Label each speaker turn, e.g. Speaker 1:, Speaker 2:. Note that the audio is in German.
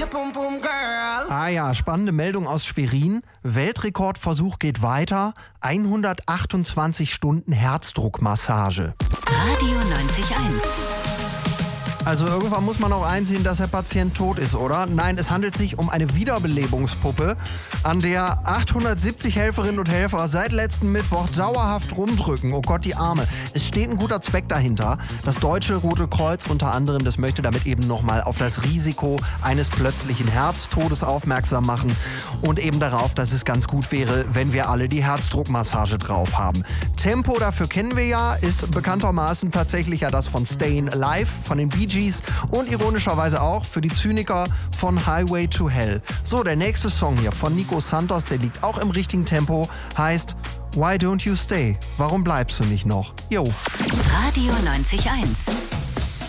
Speaker 1: Ah ja, spannende Meldung aus Schwerin. Weltrekordversuch geht weiter. 128 Stunden Herzdruckmassage.
Speaker 2: Radio 90.1.
Speaker 1: Also irgendwann muss man auch einsehen, dass der Patient tot ist, oder? Nein, es handelt sich um eine Wiederbelebungspuppe, an der 870 Helferinnen und Helfer seit letzten Mittwoch dauerhaft rumdrücken. Oh Gott, die Arme. Es steht ein guter Zweck dahinter. Das Deutsche Rote Kreuz unter anderem, das möchte damit eben nochmal auf das Risiko eines plötzlichen Herztodes aufmerksam machen und eben darauf, dass es ganz gut wäre, wenn wir alle die Herzdruckmassage drauf haben. Tempo, dafür kennen wir ja, ist bekanntermaßen tatsächlich ja das von Stayin' Alive, von den Bee Gees und ironischerweise auch für die Zyniker von Highway to Hell. So, der nächste Song hier von Nico Santos, der liegt auch im richtigen Tempo, heißt Why Don't You Stay? Warum bleibst du nicht noch? Jo.
Speaker 2: Radio 90.1.